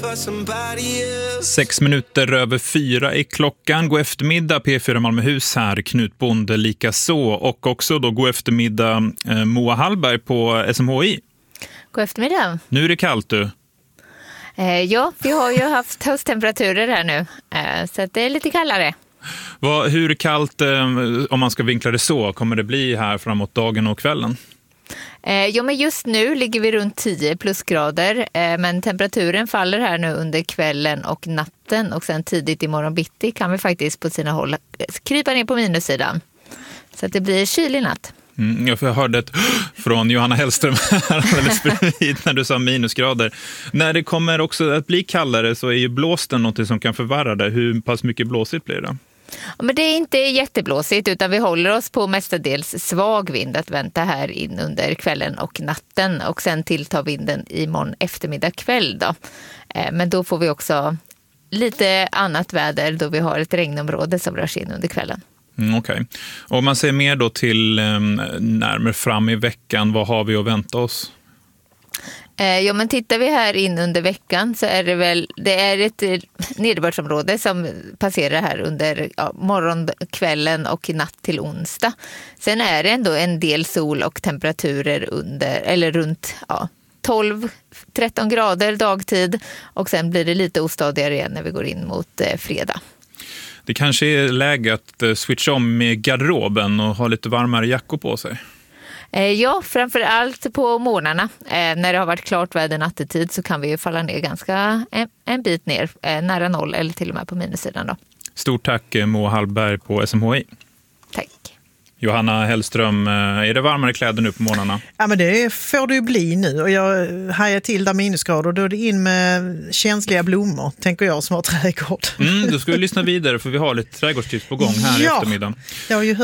4:06 i klockan. God eftermiddag P4 Malmöhus här, Knut Bonde lika så. Och också då god eftermiddag Moa Hallberg på SMHI. God eftermiddag. Nu är det kallt du. Ja, vi har ju haft hösttemperaturer här nu, så att det är lite kallare. Hur kallt, om man ska vinkla det så, kommer det bli här framåt dagen och kvällen? Ja, men just nu ligger vi runt 10 plusgrader, men temperaturen faller här nu under kvällen och natten, och sen tidigt i morgon bitti kan vi faktiskt på sina håll krypa ner på minussidan. Så att det blir kylig natt. Jag hörde ett från Johanna Hellström när du sa minusgrader. När det kommer också att bli kallare så är ju blåsten något som kan förvärra det. Hur pass mycket blåsigt blir det? Ja, men det är inte jätteblåsigt, utan vi håller oss på mestadels svag vind att vänta här in under kvällen och natten, och sen tilltar vinden imorgon eftermiddag kväll då. Men då får vi också lite annat väder då vi har ett regnområde som rör sig in under kvällen. Okej. Om man ser mer då till närmare fram i veckan, vad har vi att vänta oss? Ja, men tittar vi här in under veckan så är det är ett nederbördsområde som passerar här under morgon, kvällen och natt till onsdag. Sen är det ändå en del sol och temperaturer runt 12-13 grader dagtid, och sen blir det lite ostadigare igen när vi går in mot fredag. Det kanske är läge att switcha om med garderoben och ha lite varmare jackor på sig. Ja, framförallt på morgnarna. När det har varit klart väder nattetid så kan vi ju falla ner ganska en bit ner, nära noll eller till och med på minussidan då. Stort tack Moa Hallberg på SMHI. Tack. Johanna Hellström, är det varmare kläder nu på morgnarna? Ja, men det får det ju bli nu, och jag hajar till där minusgrader, då är det in med känsliga blommor, tänker jag som har trädgård. Då ska vi lyssna vidare, för vi har lite trädgårdstips på gång här i eftermiddag. Jag har ju